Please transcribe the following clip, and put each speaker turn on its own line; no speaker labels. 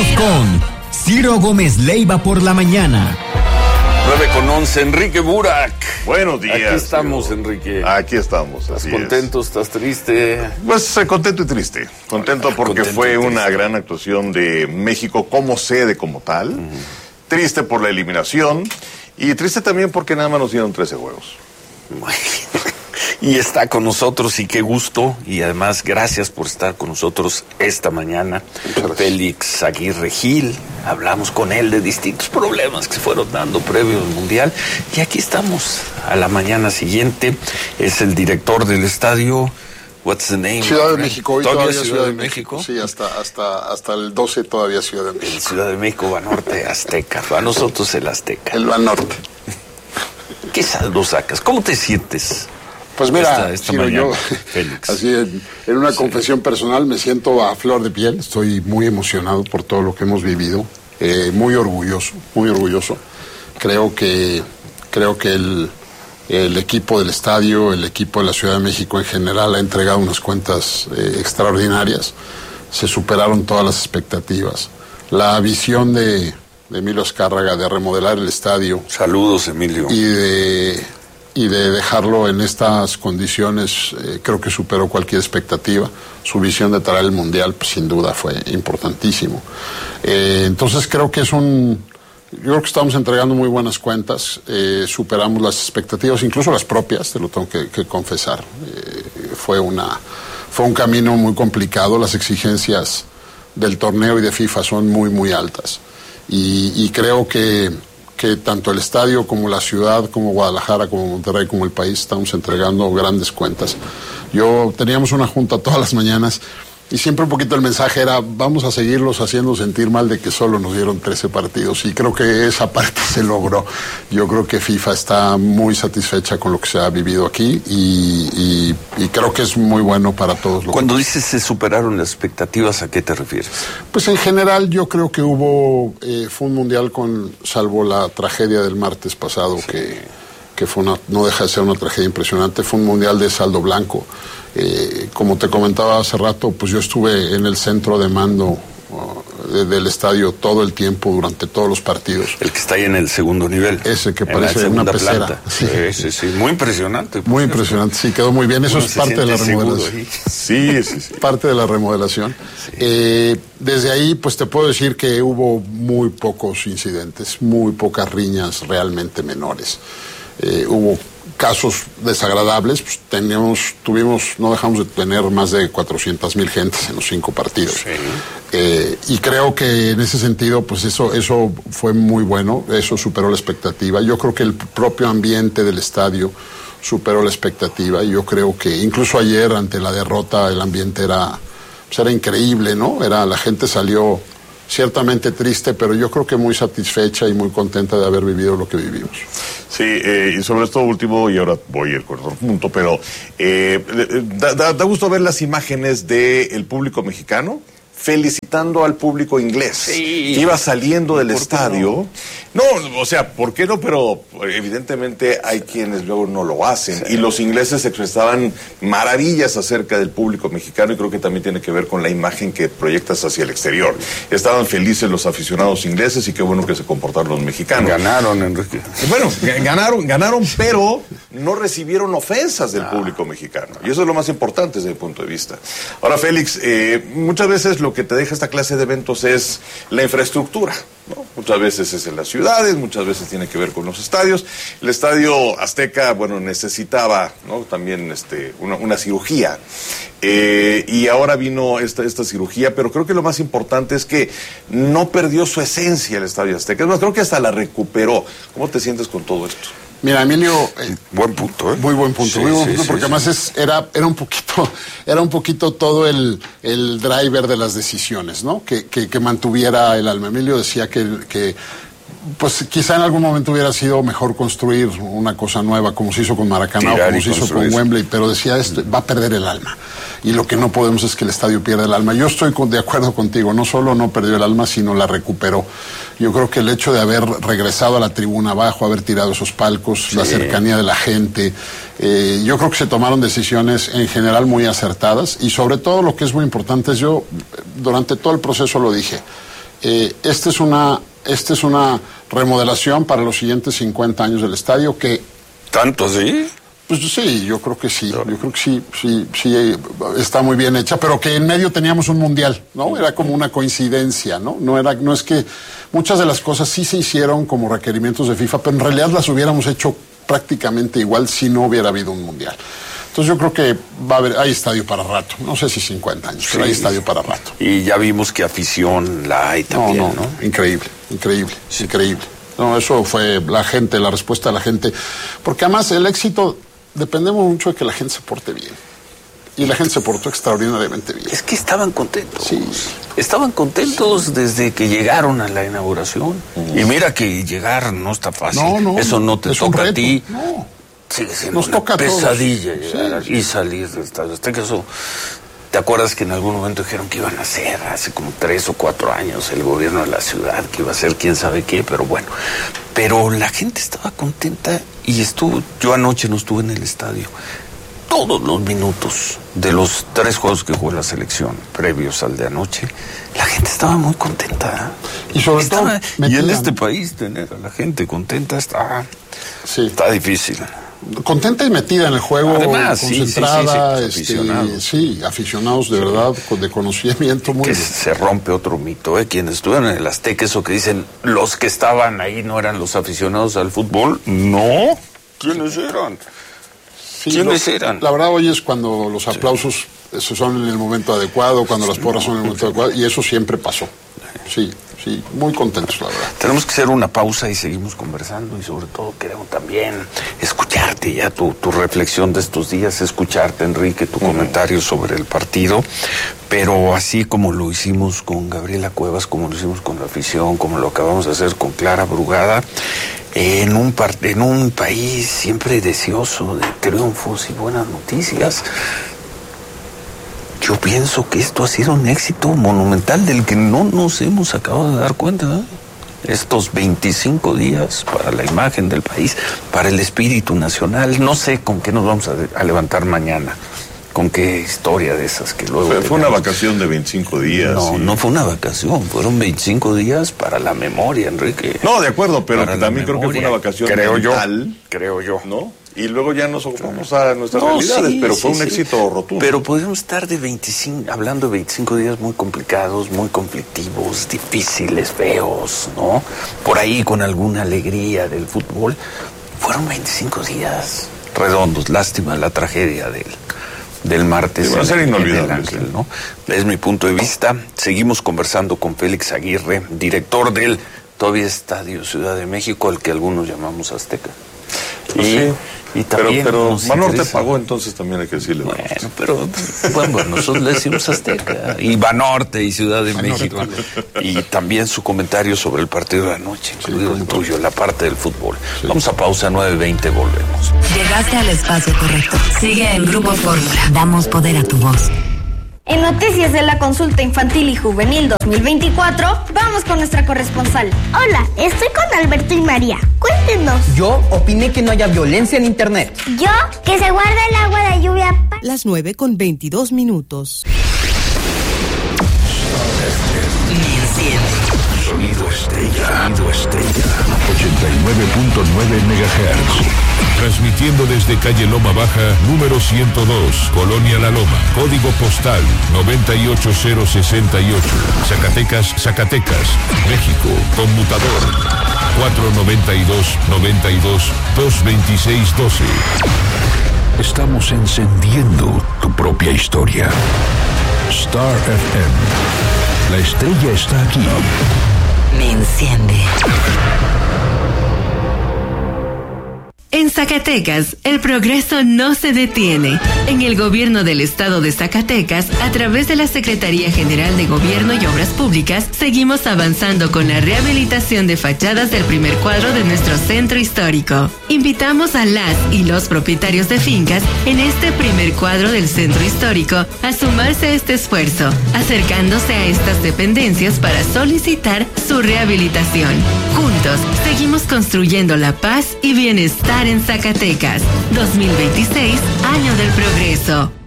Regresamos con Ciro Gómez Leiva por la mañana.
9:11, Enrique Burak.
Buenos días.
Aquí estamos, Ciro. Enrique.
Aquí estamos,
¿Estás contento? ¿Estás triste?
Pues contento y triste. Contento porque
contento
fue una gran actuación de México como sede, como tal. Triste por la eliminación. Y triste también porque nada más nos dieron 13 juegos.
Y está con nosotros, y qué gusto. Y además, gracias por estar con nosotros esta mañana. Félix Aguirre Gil. Hablamos con él de distintos problemas que se fueron dando previo al Mundial. Y aquí estamos a la mañana siguiente. Es el director del estadio. What's the name?
Ciudad de México. Hoy
¿Todavía Ciudad de México?
Sí, hasta el 12 todavía Ciudad de México.
El Ciudad de México, Banorte, Azteca. Para nosotros el Azteca.
El Banorte.
¿Qué saldo sacas? ¿Cómo te sientes?
Pues mira,
esta mañana,
yo,
Félix.
así en una confesión personal, me siento a flor de piel. Estoy muy emocionado por todo lo que hemos vivido. Muy orgulloso, muy orgulloso. Creo que el equipo del estadio, el equipo de la Ciudad de México en general ha entregado unas cuentas extraordinarias. Se superaron todas las expectativas. La visión de Emilio Azcárraga de remodelar el estadio.
Saludos, Emilio.
Y de dejarlo en estas condiciones, creo que superó cualquier expectativa. Su visión de traer el Mundial, pues, sin duda fue importantísimo. Entonces creo que yo creo que estamos entregando muy buenas cuentas, superamos las expectativas, incluso las propias, te lo tengo que confesar. Fue un camino muy complicado, las exigencias del torneo y de FIFA son muy, muy altas. Y creo que tanto el estadio como la ciudad, como Guadalajara, como Monterrey, como el país, estamos entregando grandes cuentas. Teníamos una junta todas las mañanas y siempre un poquito el mensaje era: vamos a seguirlos haciendo sentir mal de que solo nos dieron 13 partidos, y creo que esa parte se logró. Yo creo que FIFA está muy satisfecha con lo que se ha vivido aquí y creo que es muy bueno para todos.
Cuando dices se superaron las expectativas, ¿a qué te refieres?
Pues en general yo creo que fue un mundial salvo la tragedia del martes pasado, sí, que no deja de ser una tragedia impresionante. Fue un mundial de saldo blanco. Como te comentaba hace rato, pues yo estuve en el centro de mando del estadio todo el tiempo, durante todos los partidos.
El que está ahí en el segundo nivel.
Ese que parece una pecera.
Sí. Muy impresionante.
Muy impresionante, sí, quedó muy bien. Eso es parte de la remodelación.
Sí.
Parte de la remodelación. Sí. Desde ahí, pues te puedo decir que hubo muy pocos incidentes, muy pocas riñas realmente menores. Hubo casos desagradables, pues no dejamos de tener más de 400,000 gentes en los 5 partidos. Sí. Y creo que en ese sentido, pues eso fue muy bueno, eso superó la expectativa. Yo creo que el propio ambiente del estadio superó la expectativa, y yo creo que incluso ayer, ante la derrota, el ambiente era increíble, ¿no? La gente salió ciertamente triste, pero yo creo que muy satisfecha y muy contenta de haber vivido lo que vivimos.
Sí, y sobre esto último, y ahora voy al cuarto punto, pero da gusto ver las imágenes del público mexicano felicitando al público inglés,
sí,
que iba saliendo del estadio. No, o sea, ¿por qué no? Pero evidentemente hay quienes luego no lo hacen. Sí. Y los ingleses expresaban maravillas acerca del público mexicano, y creo que también tiene que ver con la imagen que proyectas hacia el exterior. Estaban felices los aficionados ingleses, y qué bueno que se comportaron los mexicanos.
Ganaron, Enrique.
Bueno, ganaron, pero no recibieron ofensas del público mexicano. Y eso es lo más importante desde mi punto de vista. Ahora, Félix, muchas veces lo que te deja esta clase de eventos es la infraestructura, ¿no? Muchas veces es en las ciudades, muchas veces tiene que ver con los estadios. El estadio Azteca, bueno, necesitaba, ¿no?, también una cirugía. Y ahora vino esta cirugía, pero creo que lo más importante es que no perdió su esencia el estadio Azteca. Es más, creo que hasta la recuperó. ¿Cómo te sientes con todo esto?
Mira, Emilio,
buen punto, ¿eh?
Muy buen punto, porque además era un poquito todo el driver de las decisiones, ¿no? Que mantuviera el alma. Emilio decía que pues quizá en algún momento hubiera sido mejor construir una cosa nueva, como se hizo con Maracaná, como se hizo con Wembley, pero decía, esto va a perder el alma, y lo que no podemos es que el estadio pierda el alma. Yo estoy de acuerdo contigo, no solo no perdió el alma, sino la recuperó. Yo creo que el hecho de haber regresado a la tribuna abajo, haber tirado esos palcos, sí, la cercanía de la gente, yo creo que se tomaron decisiones en general muy acertadas, y sobre todo lo que es muy importante es, yo durante todo el proceso lo dije, Esta es una remodelación para los siguientes 50 años del estadio que...
¿Tanto así?
Pues sí, yo creo que sí. Yo creo que sí está muy bien hecha, pero que en medio teníamos un mundial, ¿no? Era como una coincidencia, ¿no? No es que muchas de las cosas sí se hicieron como requerimientos de FIFA, pero en realidad las hubiéramos hecho prácticamente igual si no hubiera habido un mundial. Entonces yo creo que hay estadio para rato. No sé si 50 años, pero hay estadio para rato.
Y ya vimos que afición la hay también, ¿no?
Increíble. No, eso fue la respuesta de la gente. Porque además el éxito, dependemos mucho de que la gente se porte bien. Y la gente se portó extraordinariamente bien.
Es que estaban contentos.
Sí.
Estaban contentos desde que llegaron a la inauguración. Y mira que llegar no está fácil.
No,
eso no te toca a ti.
No.
Sigue siendo
Nos
una
toca
pesadilla llegar y salir del estadio. Hasta que eso... ¿Te acuerdas que en algún momento dijeron que iban a hacer hace como 3 o 4 años el gobierno de la ciudad, que iba a hacer quién sabe qué? Pero bueno, pero la gente estaba contenta y yo anoche no estuve en el estadio. Todos los minutos de los 3 juegos que jugó la selección previos al de anoche, la gente estaba muy contenta.
Y sobre todo...
Y en este país tener a la gente contenta está difícil.
Contenta y metida en el juego, además, concentrada, aficionados de verdad, de conocimiento muy
que
bien.
Se rompe otro mito, quienes estuvieron en el Azteca, eso que dicen, los que estaban ahí no eran los aficionados al fútbol, no, ¿quiénes eran? ¿Quiénes eran?
La verdad hoy es cuando los aplausos son en el momento adecuado, cuando las porras son en el momento adecuado, y eso siempre pasó, sí, muy contentos, la verdad.
Tenemos que hacer una pausa y seguimos conversando y sobre todo queremos también escucharte ya tu reflexión de estos días, escucharte, Enrique, tu comentario sobre el partido, pero así como lo hicimos con Gabriela Cuevas, como lo hicimos con la afición, como lo acabamos de hacer con Clara Brugada, en un país siempre deseoso de triunfos y buenas noticias. Yo pienso que esto ha sido un éxito monumental del que no nos hemos acabado de dar cuenta, ¿eh? Estos 25 días para la imagen del país, para el espíritu nacional. No sé con qué nos vamos a levantar mañana. ¿Con qué historia de esas que luego...
Fue una vacación de 25 días.
No fue una vacación, fueron 25 días para la memoria, Enrique.
No, de acuerdo, pero también creo que fue una vacación mental.
Creo yo.
¿No? Y luego ya nos ocupamos a nuestras realidades, pero fue un éxito rotundo.
Pero podemos estar hablando de 25 días muy complicados, muy conflictivos, difíciles, feos, ¿no? Por ahí con alguna alegría del fútbol. Fueron 25 días redondos, lástima la tragedia del martes.
Va a ser inolvidable,
Ángel, ¿no? Es mi punto de vista. Seguimos conversando con Félix Aguirre, director del todavía Estadio Ciudad de México, al que algunos llamamos Azteca. Y también
pero Banorte pagó, entonces también hay que decirle.
Bueno, nosotros le decimos Azteca y Banorte y Ciudad de México. Y también su comentario sobre el partido de anoche, incluido el tuyo, la parte del fútbol. Vamos a pausa, 9:20, volvemos.
Llegaste al espacio correcto. Sigue en Grupo Fórmula. Damos poder a tu voz.
En Noticias de la Consulta Infantil y Juvenil 2024, vamos con nuestra corresponsal.
Hola, estoy con Alberto y María. Cuéntenos.
Yo opiné que no haya violencia en internet.
Yo, que se guarde el agua de lluvia.
Las 9:22.
Sonido estrella. 89.9 MHz. Transmitiendo desde calle Loma Baja, número 102, Colonia La Loma, código postal 98068, Zacatecas, México, conmutador 492-92-226-12. Estamos encendiendo tu propia historia. Star FM. La estrella está aquí.
Me enciende. En Zacatecas, el progreso no se detiene. En el gobierno del estado de Zacatecas, a través de la Secretaría General de Gobierno y Obras Públicas, seguimos avanzando con la rehabilitación de fachadas del primer cuadro de nuestro centro histórico. Invitamos a las y los propietarios de fincas en este primer cuadro del centro histórico a sumarse a este esfuerzo, acercándose a estas dependencias para solicitar su rehabilitación. Juntos, seguimos construyendo la paz y bienestar en Zacatecas. 2026, año del progreso.